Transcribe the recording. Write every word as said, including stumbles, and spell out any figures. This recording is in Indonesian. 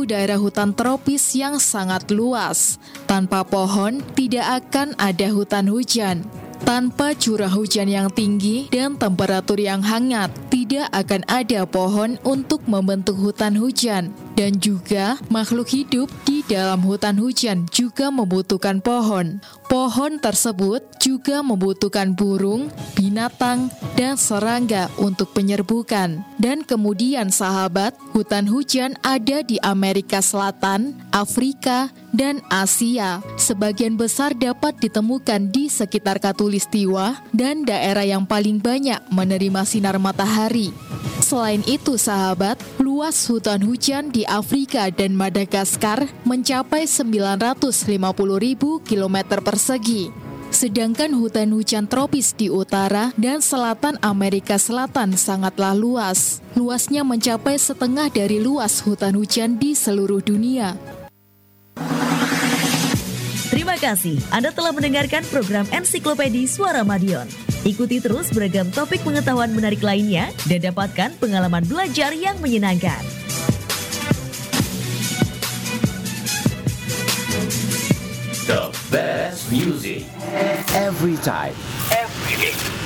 yaitu daerah hutan tropis yang sangat luas. Tanpa pohon, tidak akan ada hutan hujan. Tanpa curah hujan yang tinggi dan temperatur yang hangat, tidak akan ada pohon untuk membentuk hutan hujan. Dan juga makhluk hidup di dalam hutan hujan juga membutuhkan pohon. Pohon tersebut juga membutuhkan burung, binatang, dan serangga untuk penyerbukan. Dan kemudian sahabat, hutan hujan ada di Amerika Selatan, Afrika, dan Asia. Sebagian besar dapat ditemukan di sekitar Khatulistiwa dan daerah yang paling banyak menerima sinar matahari. Selain itu sahabat, luas hutan hujan di Afrika dan Madagaskar mencapai sembilan ratus lima puluh ribu kilometer persegi. Sedangkan hutan hujan tropis di utara dan selatan Amerika Selatan sangatlah luas. Luasnya mencapai setengah dari luas hutan hujan di seluruh dunia. Terima kasih Anda telah mendengarkan program Ensiklopedi Suara Madiun. Ikuti terus beragam topik pengetahuan menarik lainnya dan dapatkan pengalaman belajar yang menyenangkan. The best music every time, every day.